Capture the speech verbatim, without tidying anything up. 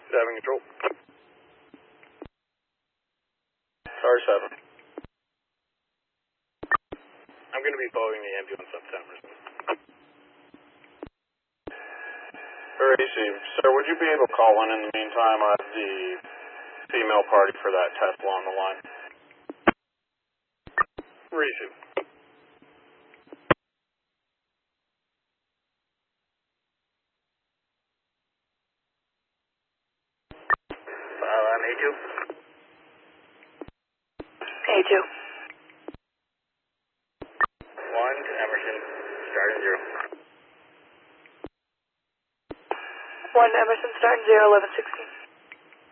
Having control. Car seven. I'm going to be following the ambulance up to Emerson. Receive. Sir, would you be able to call in in the meantime? I have the female party for that Tesla on the line. Receive. Uh, I'm A two. A two. One to Emerson, starting zero. One Emerson, starting zero, eleven sixteen.